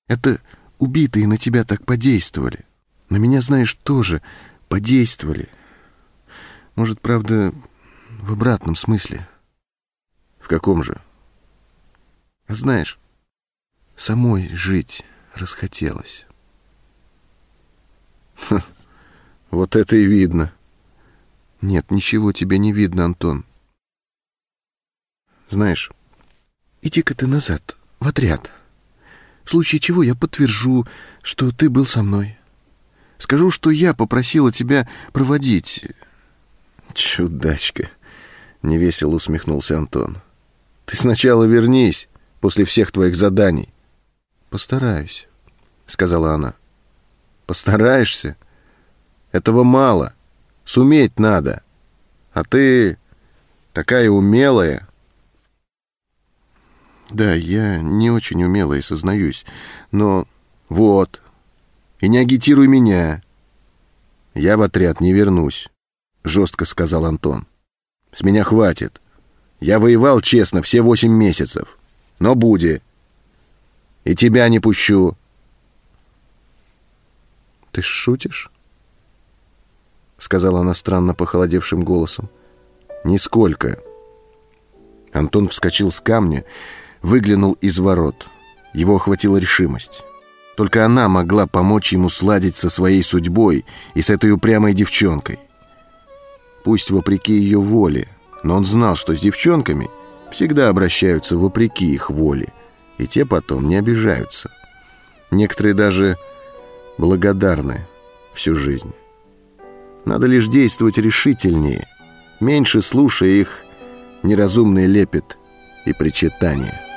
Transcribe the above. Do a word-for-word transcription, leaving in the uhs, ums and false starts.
Это убитые на тебя так подействовали. На меня, знаешь, тоже подействовали. Может, правда, в обратном смысле. В каком же? А знаешь, самой жить расхотелось. Ха, вот это и видно. Нет, ничего тебе не видно, Антон. Знаешь, иди-ка ты назад, в отряд. В случае чего я подтвержу, что ты был со мной. Скажу, что я попросила тебя проводить. Чудачка, невесело усмехнулся Антон. Ты сначала вернись после всех твоих заданий. Постараюсь, сказала она. Постараешься? Этого мало. Суметь надо. А ты такая умелая. Да, я не очень умелая, сознаюсь, но... Вот. И не агитируй меня. Я в отряд не вернусь, жестко сказал Антон. С меня хватит. Я воевал честно все восемь месяцев. Но буди. И тебя не пущу. Ты шутишь? Сказала она странно похолодевшим голосом. Нисколько. Антон вскочил с камня, выглянул из ворот. Его охватила решимость. Только она могла помочь ему сладить со своей судьбой и с этой упрямой девчонкой. Пусть вопреки ее воле, но он знал, что с девчонками всегда обращаются вопреки их воле, и те потом не обижаются. Некоторые даже благодарны всю жизнь. Надо лишь действовать решительнее, меньше слушая их неразумный лепет и причитания.